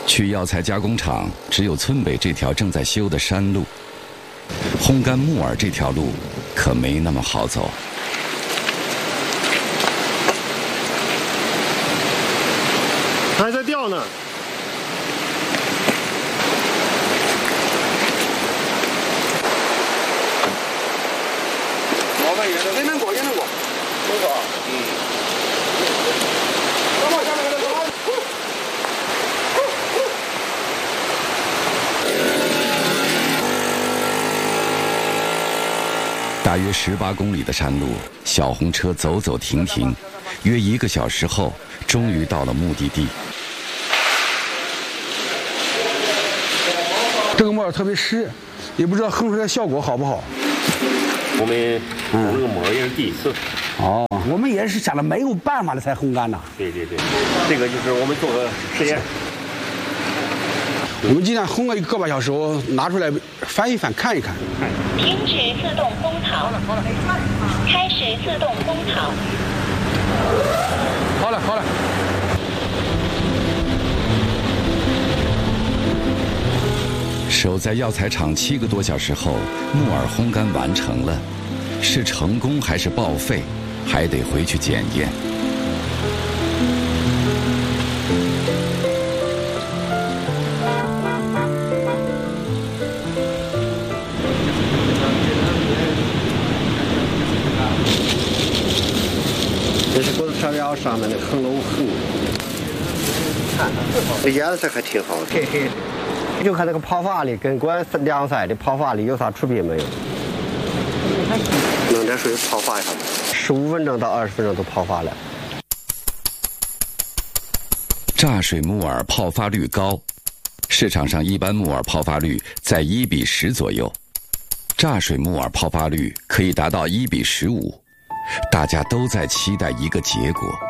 去药材加工厂，只有村北这条正在修的山路。烘干木耳这条路可没那么好走。 还在掉呢。 老板也能过，也能过。能过。 大约18公里的山路，小红车走走停停，约1个小时后，终于到了目的地。 这个木耳特别湿，也不知道烘出来效果好不好。 我们烘这个木耳也是第一次。 哦，我们也是想着没有办法了才烘干的。 对，这个就是我们做个实验。 我们今天烘个1个把小时，我拿出来翻一翻看一看。 停止自动烘陶，开始自动烘陶。 好了。 守在药材厂7个多小时后，木耳烘干完成了，是成功还是报废，还得回去检验。 这是锅子调料上面的横漏痕，这颜色还挺好的。嘿嘿，就看这个泡发力跟管凉菜的泡发力有啥区别没有？弄点水泡发一下，15分钟到20分钟都泡发了。 榨水木耳泡发率高，市场上一般木耳泡发率在1:10左右，榨水木耳泡发率可以达到1:15。大家都在期待一个结果。